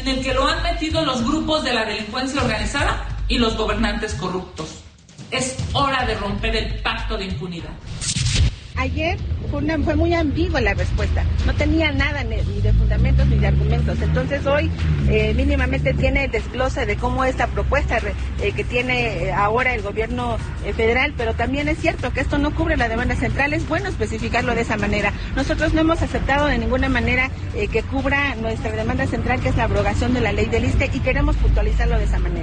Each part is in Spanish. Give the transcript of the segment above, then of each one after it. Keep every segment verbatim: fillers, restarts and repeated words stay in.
en el que lo han metido los grupos de la delincuencia organizada y los gobernantes corruptos. Es hora de romper el pacto de impunidad. Ayer fue, una, fue muy ambigua la respuesta, no tenía nada ni de fundamentos ni de argumentos, entonces hoy eh, mínimamente tiene el desglose de cómo esta propuesta eh, que tiene ahora el gobierno eh, federal, pero también es cierto que esto no cubre la demanda central, es bueno especificarlo de esa manera. Nosotros no hemos aceptado de ninguna manera eh, que cubra nuestra demanda central, que es la abrogación de la ley del ISSSTE, y queremos puntualizarlo de esa manera.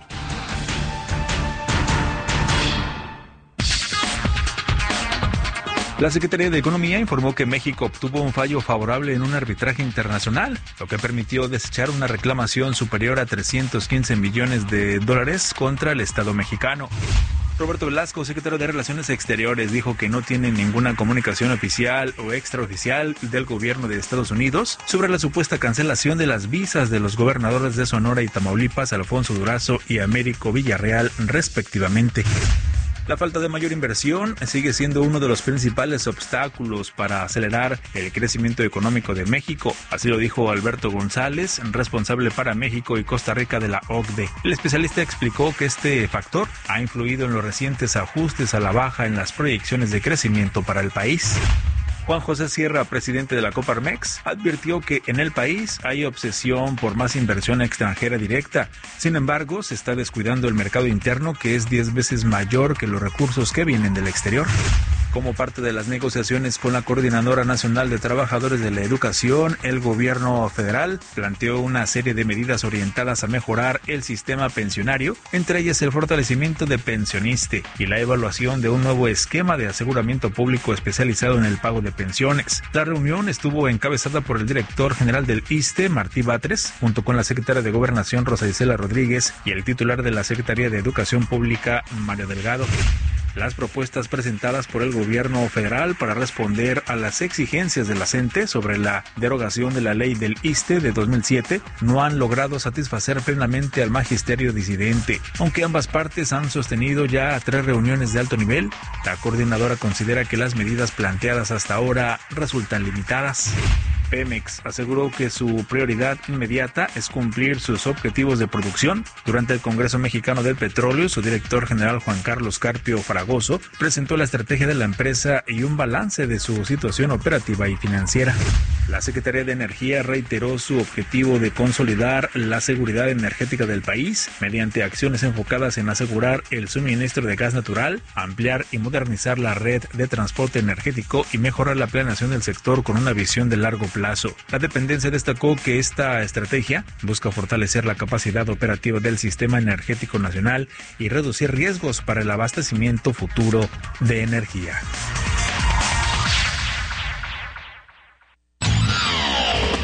La Secretaría de Economía informó que México obtuvo un fallo favorable en un arbitraje internacional, lo que permitió desechar una reclamación superior a trescientos quince millones de dólares contra el Estado mexicano. Roberto Velasco, secretario de Relaciones Exteriores, dijo que no tiene ninguna comunicación oficial o extraoficial del gobierno de Estados Unidos sobre la supuesta cancelación de las visas de los gobernadores de Sonora y Tamaulipas, Alfonso Durazo y Américo Villarreal, respectivamente. La falta de mayor inversión sigue siendo uno de los principales obstáculos para acelerar el crecimiento económico de México, así lo dijo Alberto González, responsable para México y Costa Rica de la O C D E. El especialista explicó que este factor ha influido en los recientes ajustes a la baja en las proyecciones de crecimiento para el país. Juan José Sierra, presidente de la Coparmex, advirtió que en el país hay obsesión por más inversión extranjera directa. Sin embargo, se está descuidando el mercado interno, que es diez veces mayor que los recursos que vienen del exterior. Como parte de las negociaciones con la Coordinadora Nacional de Trabajadores de la Educación, el gobierno federal planteó una serie de medidas orientadas a mejorar el sistema pensionario, entre ellas el fortalecimiento de Pensioniste y la evaluación de un nuevo esquema de aseguramiento público especializado en el pago de pensiones. La reunión estuvo encabezada por el director general del ISSSTE, Martí Batres, junto con la secretaria de Gobernación, Rosa Isela Rodríguez, y el titular de la Secretaría de Educación Pública, Mario Delgado. Las propuestas presentadas por el gobierno federal para responder a las exigencias de la CENTE sobre la derogación de la ley del ISSSTE de dos mil siete no han logrado satisfacer plenamente al magisterio disidente. Aunque ambas partes han sostenido ya tres reuniones de alto nivel, la coordinadora considera que las medidas planteadas hasta ahora resultan limitadas. Pemex aseguró que su prioridad inmediata es cumplir sus objetivos de producción. Durante el Congreso Mexicano del Petróleo, su director general Juan Carlos Carpio Fragoso presentó la estrategia de la empresa y un balance de su situación operativa y financiera. La Secretaría de Energía reiteró su objetivo de consolidar la seguridad energética del país mediante acciones enfocadas en asegurar el suministro de gas natural, ampliar y modernizar la red de transporte energético y mejorar la planeación del sector con una visión de largo plazo. La dependencia destacó que esta estrategia busca fortalecer la capacidad operativa del sistema energético nacional y reducir riesgos para el abastecimiento futuro de energía.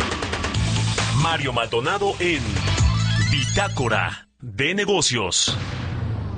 Mario Maldonado en Bitácora de Negocios.